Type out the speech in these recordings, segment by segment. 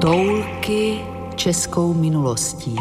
Toulky českou minulostí.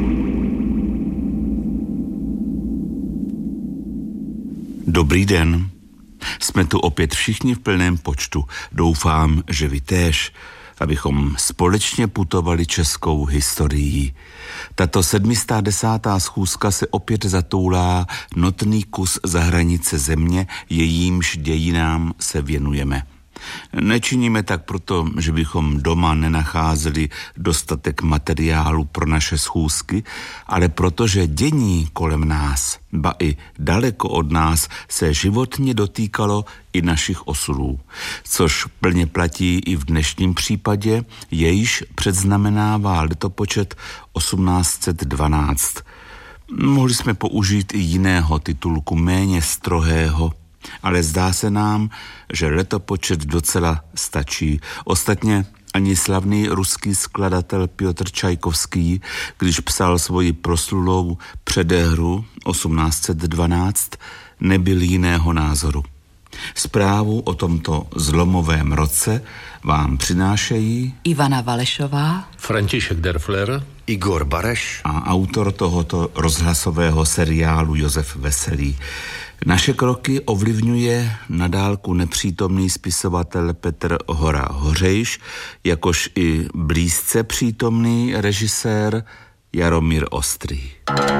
Dobrý den. Jsme tu opět všichni v plném počtu. Doufám, že vy též, abychom společně putovali českou historií. Tato 710. schůzka se opět zatoulá notný kus za hranice země, jejímž dějinám se věnujeme. Nečiníme tak proto, že bychom doma nenacházeli dostatek materiálu pro naše schůzky, ale protože dění kolem nás, ba i daleko od nás, se životně dotýkalo i našich osudů, což plně platí i v dnešním případě, jejž předznamenává letopočet 1812. Mohli jsme použít i jiného titulku, méně strohého, ale zdá se nám, že letopočet docela stačí. Ostatně ani slavný ruský skladatel Pjotr Čajkovský, když psal svoji proslulou předehru 1812, nebyl jiného názoru. Zprávu o tomto zlomovém roce vám přinášejí Ivana Valešová, František Derfler, Igor Bareš a autor tohoto rozhlasového seriálu Josef Veselý. Naše kroky ovlivňuje na dálku nepřítomný spisovatel Petr Hora Hořejš, jakož i blízce přítomný režisér Jaromír Ostrý.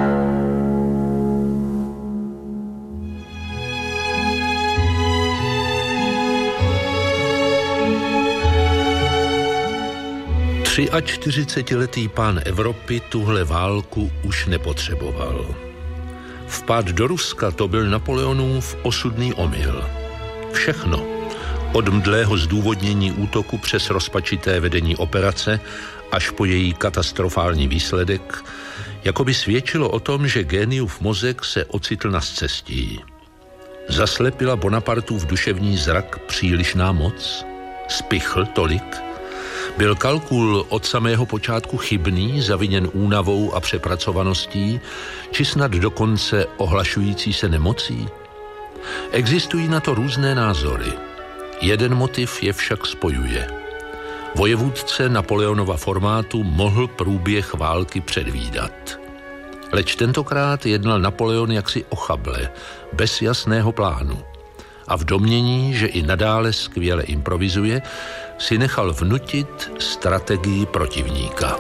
a 40letý pán Evropy tuhle válku už nepotřeboval. Vpád do Ruska to byl Napoleonův osudný omyl. Všechno, od mdlého zdůvodnění útoku přes rozpačité vedení operace až po její katastrofální výsledek, jako by svědčilo o tom, že géniův mozek se ocitl na scestí. Zaslepila Bonapartův duševní zrak přílišná moc? Spichl tolik? Byl kalkul od samého počátku chybný, zaviněn únavou a přepracovaností, či snad dokonce ohlašující se nemocí? Existují na to různé názory. Jeden motiv je však spojuje. Vojevůdce Napoleonova formátu mohl průběh války předvídat. Leč tentokrát jednal Napoleon jaksi ochable, bez jasného plánu. A v domnění, že i nadále skvěle improvizuje, si nechal vnutit strategii protivníka.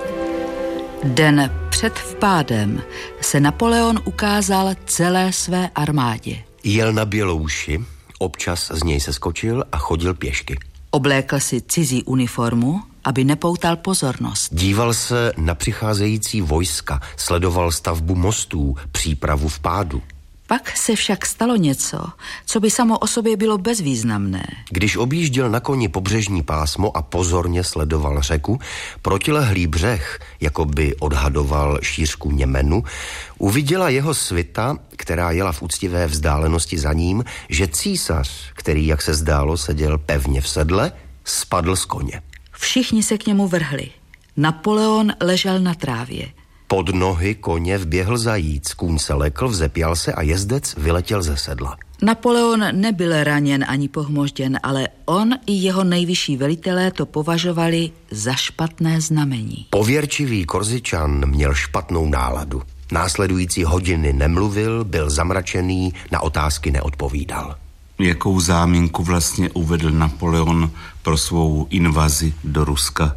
Den před vpádem se Napoleon ukázal celé své armádě. Jel na Bělouši, občas z něj se skočil a chodil pěšky. Oblékl si cizí uniformu, aby nepoutal pozornost. Díval se na přicházející vojska, sledoval stavbu mostů, přípravu vpádu. Pak se však stalo něco, co by samo o sobě bylo bezvýznamné. Když objížděl na koni pobřežní pásmo a pozorně sledoval řeku, protilehlý břeh, jako by odhadoval šířku Němenu, uviděla jeho svita, která jela v úctivé vzdálenosti za ním, že císař, který, jak se zdálo, seděl pevně v sedle, spadl z koně. Všichni se k němu vrhli. Napoleon ležel na trávě. Pod nohy koně vběhl zajíc, kůň se lekl, vzepěl se a jezdec vyletěl ze sedla. Napoleon nebyl raněn ani pohmožděn, ale on i jeho nejvyšší velitelé to považovali za špatné znamení. Pověrčivý Korzičan měl špatnou náladu. Následující hodiny nemluvil, byl zamračený, na otázky neodpovídal. Jakou záminku vlastně uvedl Napoleon pro svou invazi do Ruska?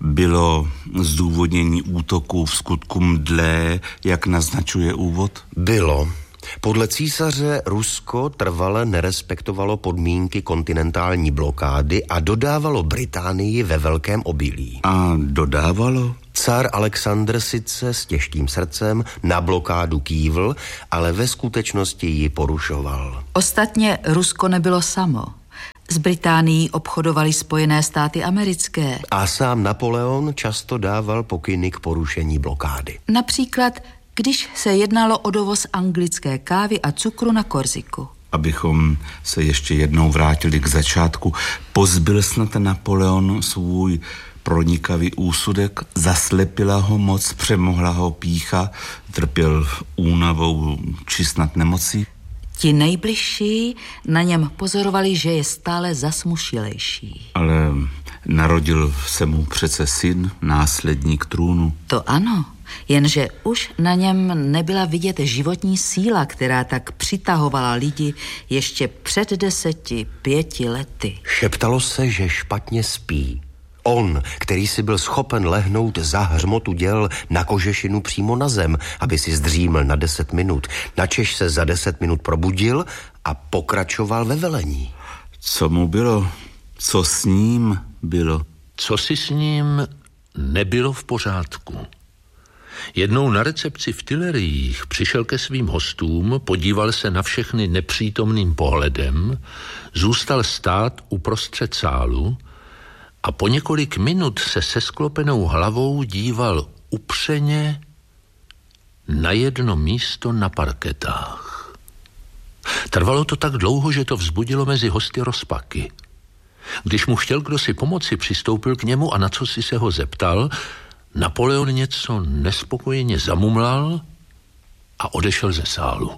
Bylo zdůvodnění útoku v skutku mdlé, jak naznačuje úvod? Bylo. Podle císaře Rusko trvale nerespektovalo podmínky kontinentální blokády a dodávalo Británii ve velkém obilí. A dodávalo? Cár Alexandr sice s těžkým srdcem na blokádu kývl, ale ve skutečnosti ji porušoval. Ostatně Rusko nebylo samo. S Británií obchodovali Spojené státy americké. A sám Napoleon často dával pokyny k porušení blokády. Například, když se jednalo o dovoz anglické kávy a cukru na Korziku. Abychom se ještě jednou vrátili k začátku, pozbyl snad Napoleon svůj pronikavý úsudek, zaslepila ho moc, přemohla ho pýcha, trpěl únavou či snad nemocí? Ti nejbližší na něm pozorovali, že je stále zasmušilejší. Ale Narodil se mu přece syn, následník trůnu. To ano, jenže už na něm nebyla vidět životní síla, která tak přitahovala lidi ještě před 5 lety. Šeptalo se, že špatně spí. On, který si byl schopen lehnout za hřmotu děl na kožešinu přímo na zem, aby si zdříml na 10 minut, načež se za 10 minut probudil a pokračoval ve velení. Co mu bylo? Co s ním bylo? Co si s ním nebylo v pořádku? Jednou na recepci v Tuileries přišel ke svým hostům, podíval se na všechny nepřítomným pohledem, zůstal stát uprostřed sálu a po několik minut se sklopenou hlavou díval upřeně na jedno místo na parketách. Trvalo to tak dlouho, že to vzbudilo mezi hosty rozpaky. Když mu chtěl kdo si pomoci, přistoupil k němu a na co si se ho zeptal, Napoleon něco nespokojeně zamumlal a odešel ze sálu.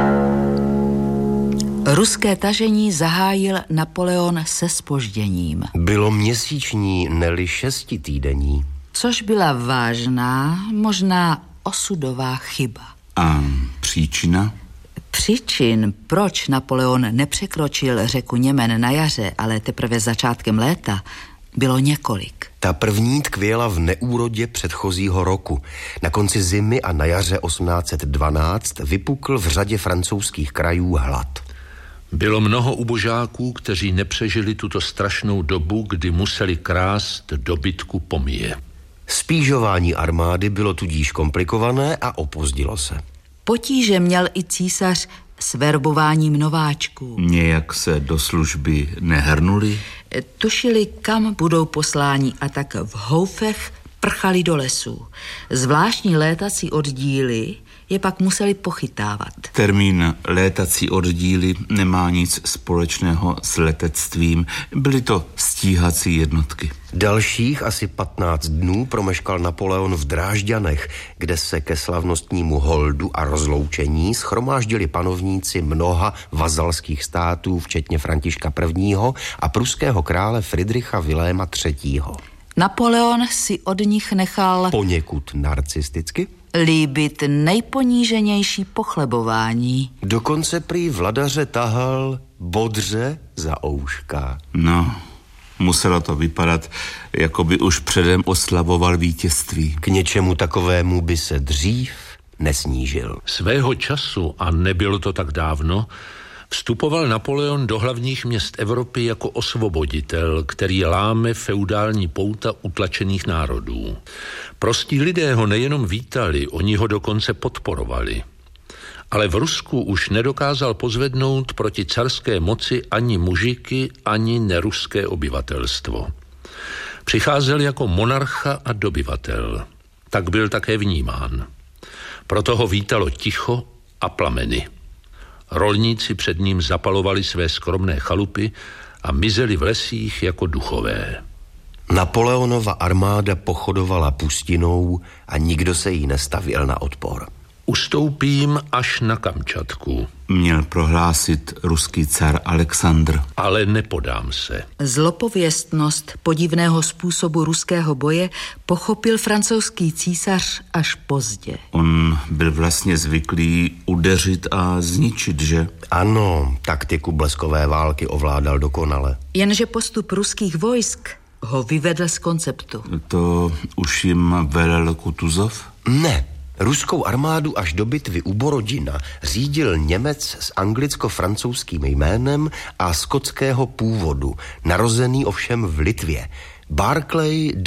Ruské tažení zahájil Napoleon se zpožděním. Bylo měsíční, neli 6týdenní. Což byla vážná, možná osudová chyba. A příčina? Příčin, proč Napoleon nepřekročil řeku Němen na jaře, ale teprve začátkem léta, bylo několik. Ta první tkvěla v neúrodě předchozího roku. Na konci zimy a na jaře 1812 vypukl v řadě francouzských krajů hlad. Bylo mnoho ubožáků, kteří nepřežili tuto strašnou dobu, kdy museli krást dobytku pomije. Spížování armády bylo tudíž komplikované a opozdilo se. Potíže měl i císař s verbováním nováčků. Nějak se do služby nehrnuli? Tušili, kam budou posláni a tak v houfech prchali do lesů. Zvláštní létací oddíly je pak museli pochytávat. Termín létací oddíly nemá nic společného s letectvím. Byly to stíhací jednotky. Dalších asi 15 dnů promeškal Napoleon v Drážďanech, kde se ke slavnostnímu holdu a rozloučení shromáždili panovníci mnoha vazalských států, včetně Františka I. a pruského krále Fridricha Viléma III. Napoleon si od nich nechal poněkud narcisticky líbit nejponíženější pochlebování. Dokonce prý vladaře tahal bodře za ouška. No, muselo to vypadat, jako by už předem oslavoval vítězství. K něčemu takovému by se dřív nesnížil. Svého času, a nebylo to tak dávno, vstupoval Napoleon do hlavních měst Evropy jako osvoboditel, který láme feudální pouta utlačených národů. Prostí lidé ho nejenom vítali, oni ho dokonce podporovali. Ale v Rusku už nedokázal pozvednout proti carské moci ani mužiky, ani neruské obyvatelstvo. Přicházel jako monarcha a dobyvatel. Tak byl také vnímán. Proto ho vítalo ticho a plameny. Rolníci před ním zapalovali své skromné chalupy a mizeli v lesích jako duchové. Napoleonova armáda pochodovala pustinou a nikdo se jí nestavil na odpor. Ustoupím až na Kamčatku. Měl prohlásit ruský car Alexandr. Ale nepodám se. Zlopověstnost podivného způsobu ruského boje pochopil francouzský císař až pozdě. On byl vlastně zvyklý udeřit a zničit, že? Ano, taktiku bleskové války ovládal dokonale. Jenže postup ruských vojsk ho vyvedl z konceptu. To už jim velel Kutuzov? Ne. Ruskou armádu až do bitvy u Borodina řídil Němec s anglicko-francouzským jménem a skotského původu, narozený ovšem v Litvě. Barclay